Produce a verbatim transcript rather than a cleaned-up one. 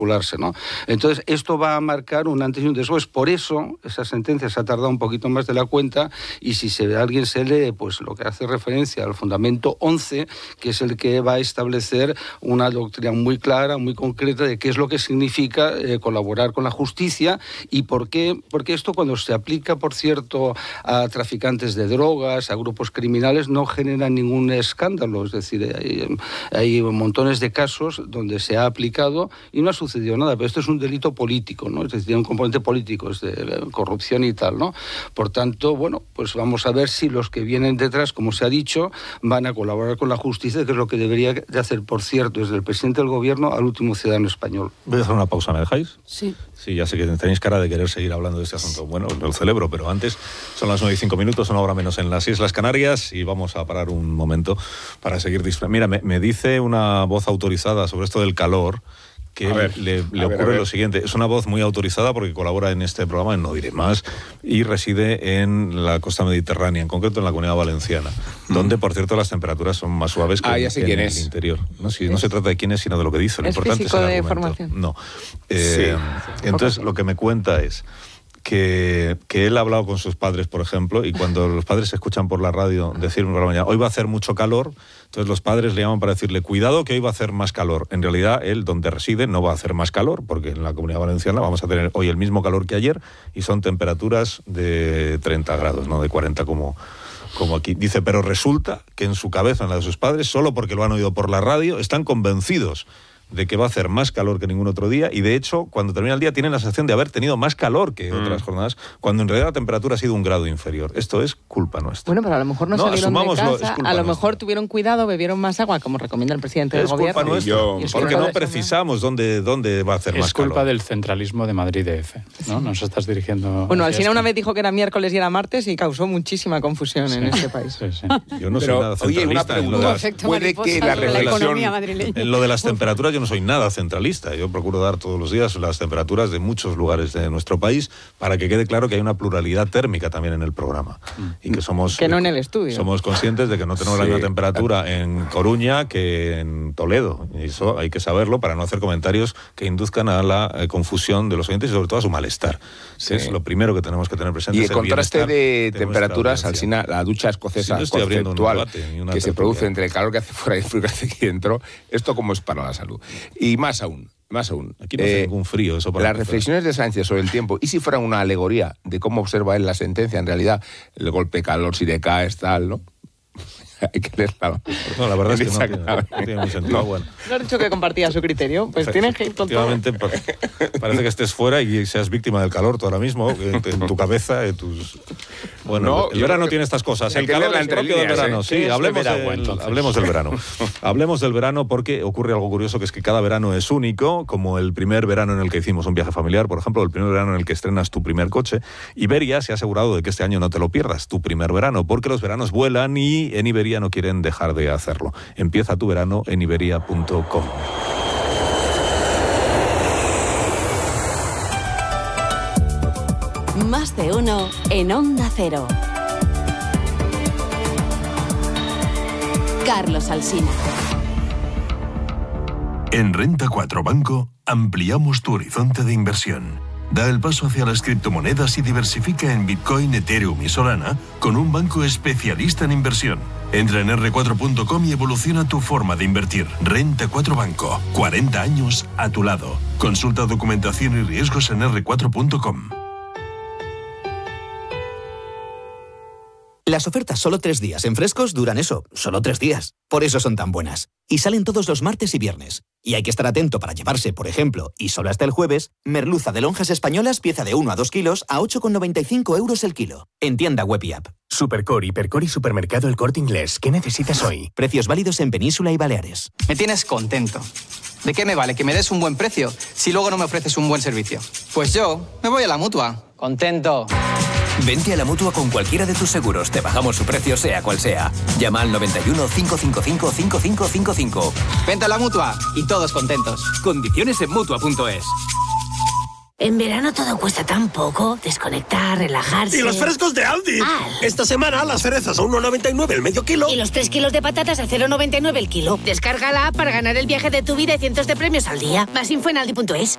¿no? Entonces, esto va a marcar un antes y un después. Por eso, esa sentencia se ha tardado un poquito más de la cuenta, y si se, alguien se lee, pues lo que hace referencia al fundamento once, que es el que va a establecer una doctrina muy clara, muy concreta, de qué es lo que significa eh, colaborar con la justicia y por qué, porque esto, cuando se aplica, por cierto, a traficantes de drogas, a grupos criminales, no genera ningún escándalo. Es decir, hay, hay montones de casos donde se ha aplicado y no ha sucedido nada, pero esto es un delito político, ¿no? Es decir, tiene un componente político, es de corrupción y tal, ¿no? Por tanto, bueno, pues vamos a ver si los que vienen detrás, como se ha dicho, van a colaborar con la justicia, que es lo que debería de hacer, por cierto, desde el presidente del gobierno al último ciudadano español. Voy a hacer una pausa, ¿me dejáis? Sí. Sí, ya sé que tenéis cara de querer seguir hablando de este asunto. Bueno, lo celebro, pero antes son las nueve y cinco minutos, una hora menos en las Islas Canarias, y vamos a parar un momento para seguir disfrutando. Mira, me, me dice una voz autorizada sobre esto del calor, que ver, le, le ocurre ver, lo siguiente. Es una voz muy autorizada porque colabora en este programa, en No Diré Más, y reside en la costa mediterránea, en concreto en la Comunidad Valenciana, mm. donde, por cierto, las temperaturas son más suaves que, ah, ya sé que quién en es. el interior. No, si, no se trata de quién es, sino de lo que dice. Lo es importante es el de argumento. Formación. No. Eh, sí. Entonces, lo que me cuenta es que, que él ha hablado con sus padres, por ejemplo, y cuando los padres se escuchan por la radio decir una mañana, hoy va a hacer mucho calor, entonces los padres le llaman para decirle, cuidado que hoy va a hacer más calor. En realidad, él, donde reside, no va a hacer más calor, porque en la Comunidad Valenciana vamos a tener hoy el mismo calor que ayer, y son temperaturas de treinta grados, no de cuarenta como, como aquí. Dice, pero resulta que en su cabeza, en la de sus padres, solo porque lo han oído por la radio, están convencidos de que va a hacer más calor que ningún otro día, y de hecho, cuando termina el día tienen la sensación de haber tenido más calor que mm. otras jornadas, cuando en realidad la temperatura ha sido un grado inferior. Esto es culpa nuestra. Bueno, pero a lo mejor no, no salieron de casa, a lo nuestra. mejor tuvieron cuidado, bebieron más agua, como recomienda el presidente es del gobierno. Culpa nuestra, yo, porque no precisamos dónde, dónde va a hacer es más calor. Es culpa del centralismo de Madrid D F, ¿no? Nos estás dirigiendo... Bueno, Alsina una vez dijo que era miércoles y era martes y causó muchísima confusión sí. en este país. Sí, sí. Yo no pero, soy nada centralista. Oye, una pregunta, en lo de, puede que la reflexión... En lo de las temperaturas yo no soy nada centralista. Yo procuro dar todos los días las temperaturas de muchos lugares de nuestro país para que quede claro que hay una pluralidad térmica también en el programa. Y que somos... Que no en el estudio. Somos conscientes de que no tenemos sí. la misma temperatura en Coruña que en Toledo. Y eso hay que saberlo para no hacer comentarios que induzcan a la eh, confusión de los oyentes y sobre todo a su malestar. Sí. Es lo primero que tenemos que tener presente. Y el contraste de, de temperaturas, Alsina, la ducha escocesa sí, no conceptual debate, que se produce entre el calor que hace fuera y el frío que hace aquí dentro, ¿esto cómo es para la salud? Y más aún, Más aún, aquí no hace eh, ningún frío. Eso para las reflexiones de Sánchez sobre el tiempo, y si fueran una alegoría de cómo observa él la sentencia, en realidad, el golpe de calor, si decaes, tal, ¿no? Hay que leerla. No, la verdad es que no tiene, no tiene muy sentido. No. Bueno. ¿No has dicho que compartía su criterio? Pues tienes que ir con todo. Efectivamente, parece que estés fuera y seas víctima del calor tú ahora mismo, en, en tu cabeza, en tus... Bueno, no, el verano tiene estas cosas. El calor es propio del verano. Sí, hablemos, agua, del, hablemos del verano. Hablemos del verano porque ocurre algo curioso, que es que cada verano es único, como el primer verano en el que hicimos un viaje familiar, por ejemplo, el primer verano en el que estrenas tu primer coche. Iberia se ha asegurado de que este año no te lo pierdas, tu primer verano, porque los veranos vuelan y en Iberia no quieren dejar de hacerlo. Empieza tu verano en iberia punto com. Más de uno en Onda Cero. Carlos Alsina. En Renta cuatro Banco ampliamos tu horizonte de inversión. Da el paso hacia las criptomonedas y diversifica en Bitcoin, Ethereum y Solana con un banco especialista en inversión. Entra en erre cuatro punto com y evoluciona tu forma de invertir. Renta cuatro Banco. cuarenta años a tu lado. Consulta documentación y riesgos en erre cuatro punto com. Las ofertas solo tres días en Frescos duran eso, solo tres días. Por eso son tan buenas. Y salen todos los martes y viernes. Y hay que estar atento para llevarse, por ejemplo, y solo hasta el jueves, merluza de lonjas españolas, pieza de uno a dos kilos, a ocho con noventa y cinco euros el kilo. En tienda web y app. Supercore, Hipercore y Supermercado El Corte Inglés. ¿Qué necesitas hoy? Precios válidos en Península y Baleares. Me tienes contento. ¿De qué me vale que me des un buen precio si luego no me ofreces un buen servicio? Pues yo me voy a la Mutua. Contento. Vente a la Mutua con cualquiera de tus seguros. Te bajamos su precio sea cual sea. Llama al noventa y uno, cinco cinco cinco, cinco cinco cinco cinco. Vente a la Mutua y todos contentos. Condiciones en Mutua punto es. En verano todo cuesta tan poco. Desconectar, relajarse... ¡Y los frescos de Aldi! Al. Esta semana las cerezas a uno noventa y nueve el medio kilo. Y los tres kilos de patatas a cero noventa y nueve el kilo. Descarga la app para ganar el viaje de tu vida y cientos de premios al día. Más info en aldi punto es.